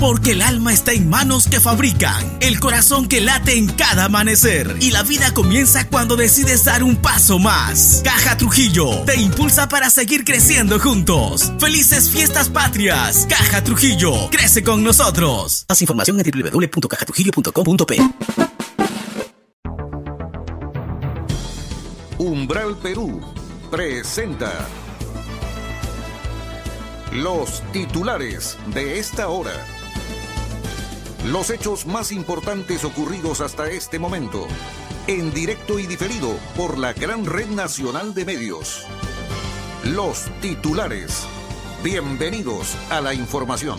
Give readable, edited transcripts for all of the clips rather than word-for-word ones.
Porque el alma está en manos que fabrican, el corazón que late en cada amanecer y la vida comienza cuando decides dar un paso más. Caja Trujillo te impulsa para seguir creciendo juntos. ¡Felices fiestas patrias! Caja Trujillo, crece con nosotros. Más información en www.cajatrujillo.com.pe. Umbral Perú presenta los titulares de esta hora. Los hechos más importantes ocurridos hasta este momento, en directo y diferido por la gran red nacional de medios. Los titulares. Bienvenidos a la información.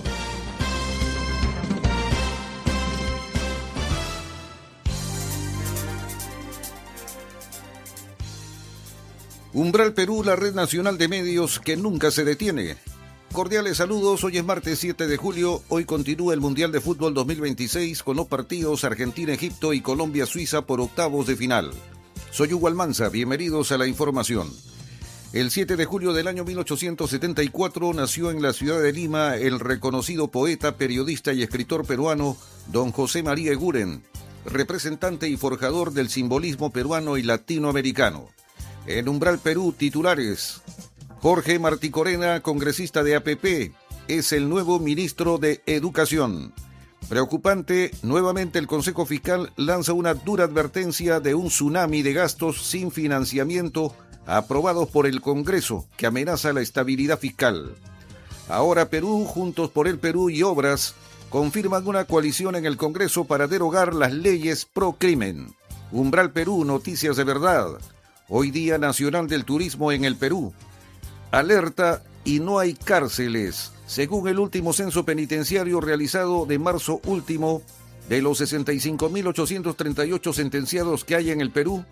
Umbral Perú, la red nacional de medios que nunca se detiene. Cordiales saludos, hoy es martes 7 de julio, hoy continúa el Mundial de Fútbol 2026 con los partidos Argentina-Egipto y Colombia-Suiza por octavos de final. Soy Hugo Almanza, bienvenidos a la información. El 7 de julio del año 1874 nació en la ciudad de Lima el reconocido poeta, periodista y escritor peruano don José María Eguren, representante y forjador del simbolismo peruano y latinoamericano. En Umbral Perú, titulares. Jorge Martí Corena, congresista de APP, es el nuevo ministro de Educación. Preocupante, nuevamente el Consejo Fiscal lanza una dura advertencia de un tsunami de gastos sin financiamiento aprobados por el Congreso que amenaza la estabilidad fiscal. Ahora Perú, Juntos por el Perú y Obras confirman una coalición en el Congreso para derogar las leyes pro crimen. Umbral Perú, noticias de verdad. Hoy Día Nacional del Turismo en el Perú. Alerta y no hay cárceles. Según el último censo penitenciario realizado de marzo último, de los 65.838 sentenciados que hay en el Perú,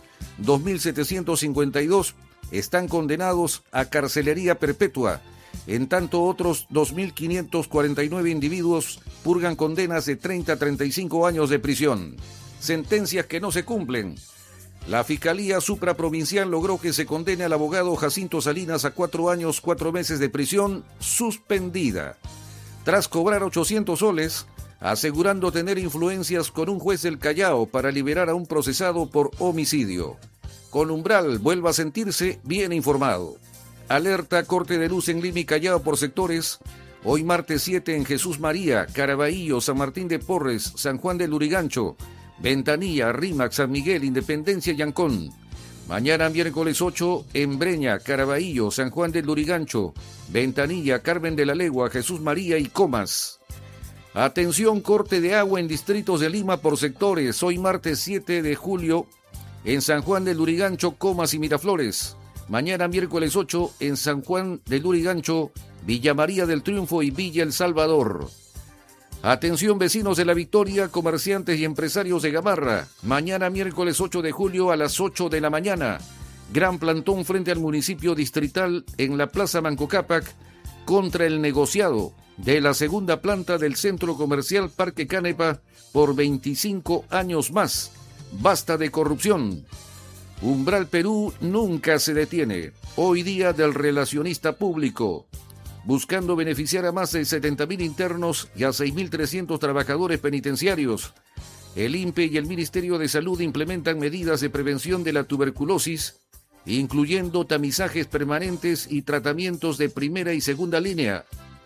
2.752 están condenados a carcelería perpetua. En tanto, otros 2.549 individuos purgan condenas de 30 a 35 años de prisión. Sentencias que no se cumplen. La Fiscalía Supraprovincial logró que se condene al abogado Jacinto Salinas a 4 años, 4 meses de prisión suspendida, tras cobrar 800 soles, asegurando tener influencias con un juez del Callao para liberar a un procesado por homicidio. Con Umbral vuelva a sentirse bien informado. Alerta corte de luz en Lima y Callao por sectores. Hoy martes 7 en Jesús María, Caraballo, San Martín de Porres, San Juan del Lurigancho, Ventanilla, Rímac, San Miguel, Independencia y Ancón. Mañana miércoles 8 en Breña, Caraballo, San Juan del Lurigancho, Ventanilla, Carmen de la Legua, Jesús María y Comas. Atención, corte de agua en distritos de Lima por sectores. Hoy martes 7 de julio en San Juan del Lurigancho, Comas y Miraflores. Mañana miércoles 8 en San Juan del Lurigancho, Villa María del Triunfo y Villa El Salvador. Atención vecinos de La Victoria, comerciantes y empresarios de Gamarra. Mañana miércoles 8 de julio a las 8 de la mañana. Gran plantón frente al municipio distrital en la Plaza Manco Cápac contra el negociado de la segunda planta del centro comercial Parque Canepa por 25 años más. Basta de corrupción. Umbral Perú nunca se detiene. Hoy día del relacionista público. Buscando beneficiar a más de 70.000 internos y a 6.300 trabajadores penitenciarios. El INPE y el Ministerio de Salud implementan medidas de prevención de la tuberculosis, incluyendo tamizajes permanentes y tratamientos de primera y segunda línea.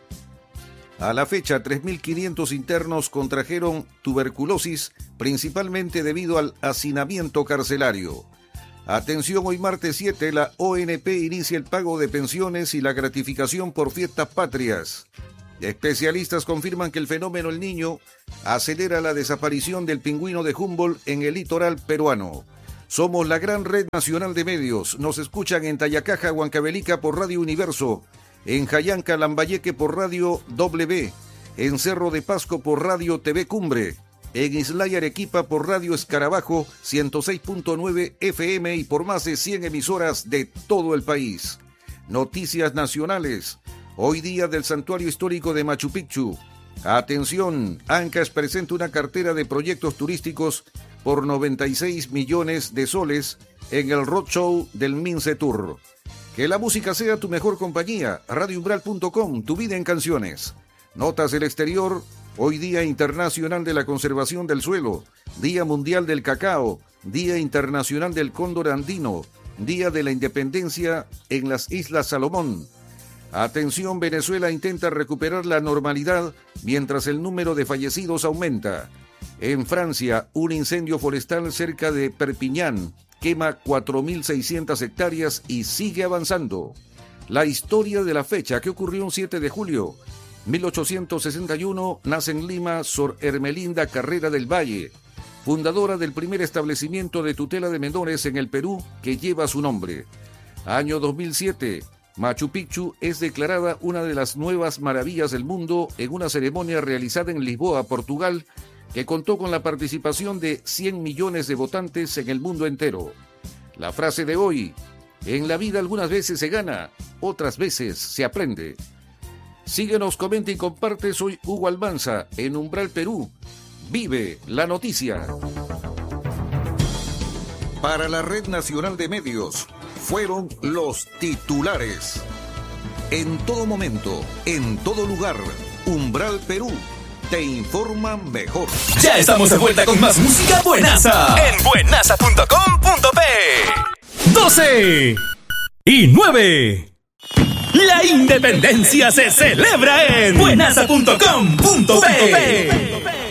A la fecha, 3.500 internos contrajeron tuberculosis, principalmente debido al hacinamiento carcelario. Atención, hoy martes 7, la ONP inicia el pago de pensiones y la gratificación por fiestas patrias. Especialistas confirman que el fenómeno El Niño acelera la desaparición del pingüino de Humboldt en el litoral peruano. Somos la gran red nacional de medios. Nos escuchan en Tayacaja, Huancavelica por Radio Universo, en Jayanca, Lambayeque por Radio W, en Cerro de Pasco por Radio TV Cumbre, en Islay, Arequipa por Radio Escarabajo 106.9 FM y por más de 100 emisoras de todo el país. Noticias nacionales. Hoy día del Santuario Histórico de Machu Picchu. Atención, Ancash presenta una cartera de proyectos turísticos por 96 millones de soles en el roadshow del Mincetur. Que la música sea tu mejor compañía. RadioUmbral.com, tu vida en canciones. Notas del exterior. Hoy Día Internacional de la Conservación del Suelo, Día Mundial del Cacao, Día Internacional del Cóndor Andino, Día de la Independencia en las Islas Salomón. Atención, Venezuela intenta recuperar la normalidad mientras el número de fallecidos aumenta. En Francia, un incendio forestal cerca de Perpiñán quema 4.600 hectáreas y sigue avanzando. La historia de la fecha que ocurrió un 7 de julio. 1861 nace en Lima Sor Hermelinda Carrera del Valle, fundadora del primer establecimiento de tutela de menores en el Perú que lleva su nombre. Año 2007, Machu Picchu es declarada una de las nuevas maravillas del mundo en una ceremonia realizada en Lisboa, Portugal, que contó con la participación de 100 millones de votantes en el mundo entero. La frase de hoy: en la vida algunas veces se gana, otras veces se aprende. Síguenos, comenta y comparte. Soy Hugo Almanza en Umbral Perú. Vive la noticia. Para la Red Nacional de Medios, fueron los titulares. En todo momento, en todo lugar, Umbral Perú te informa mejor. Ya estamos de vuelta con más música buenaza en buenaza.com.pe. 12:09. La independencia se celebra en buenaza.com.pe.